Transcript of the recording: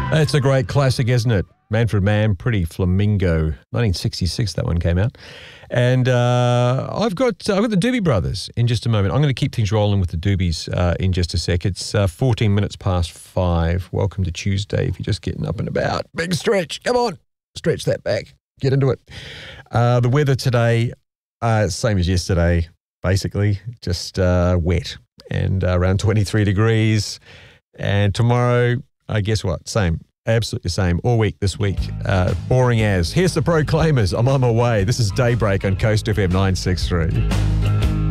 It's a great classic, isn't it? Manfred Mann, Pretty Flamingo. 1966, that one came out. And I've got the Doobie Brothers in just a moment. I'm going to keep things rolling with the Doobies in just a sec. It's 14 minutes past 5. Welcome to Tuesday. If you're just getting up and about, big stretch. Come on, stretch that back. Get into it. The weather today, same as yesterday, basically, just wet and around 23 degrees. And tomorrow, guess what? Same. Absolutely same. All week this week. Boring as. Here's the Proclaimers. I'm on my way. This is Daybreak on Coast FM 963.